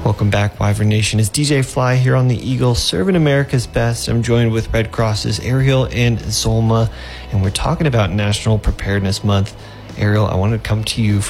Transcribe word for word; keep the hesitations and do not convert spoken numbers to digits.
Welcome back, Wyvern Nation. It's D J Fly here on the Eagle, serving America's best. I'm joined with Red Cross's Ariel and Zolma, and we're talking about National Preparedness Month. Ariel, I wanted to come to you